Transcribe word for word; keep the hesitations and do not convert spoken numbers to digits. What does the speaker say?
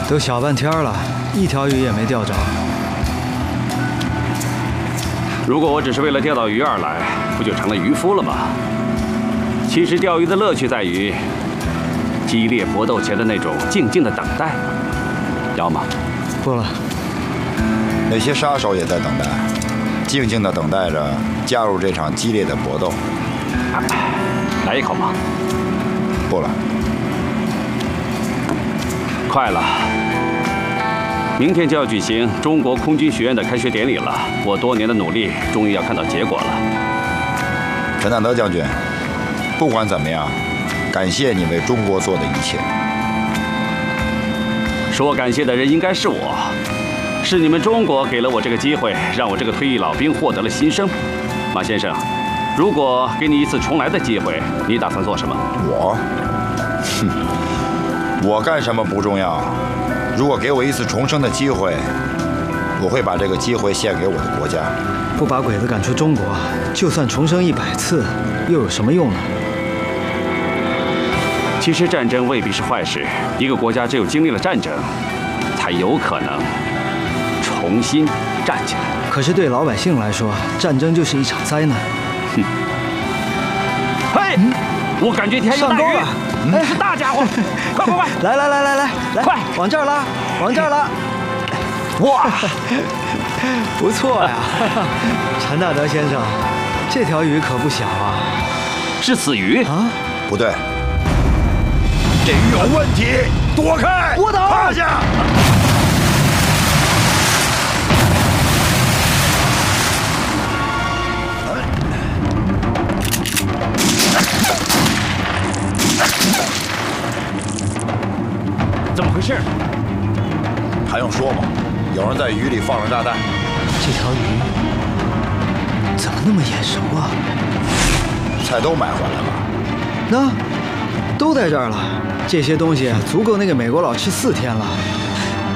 都小半天了，一条鱼也没钓着。 如果我只是为了钓到鱼而来，不就成了渔夫了吗？其实钓鱼的乐趣在于激烈搏斗前的那种静静的等待。要吗？ 不了。 那些杀手也在等待，静静地等待着加入这场激烈的搏斗。 来一口吗？ 不了。 快了，明天就要举行中国空军学院的开学典礼了。我多年的努力终于要看到结果了。 陈纳德将军，不管怎么样，感谢你为中国做的一切。 说感谢的人应该是我，是你们中国给了我这个机会，让我这个退役老兵获得了新生。马先生，如果给你一次重来的机会，你打算做什么？ 我，哼，我干什么不重要。如果给我一次重生的机会，我会把这个机会献给我的国家。 不把鬼子赶出中国，就算重生一百次，又有什么用呢？ 其实战争未必是坏事，一个国家只有经历了战争，才有可能重新站起来。 可是对老百姓来说，战争就是一场灾难。 哼！嘿，嗯、我感觉天有大鱼， 哎， 是大家伙！快快快！ 来来来来来来， 快往这儿拉，往这儿拉！ 哇， 不错呀，陈纳德先生，这条鱼可不小啊！ 是死鱼啊？ 不对。这鱼有问题，躲开！ 我倒趴下！ 怎么回事？ 还用说吗？有人在鱼里放了炸弹。 这条鱼怎么那么眼熟啊？ 菜都买回来了。 那都在这儿了。这些东西足够那个美国佬吃四天了。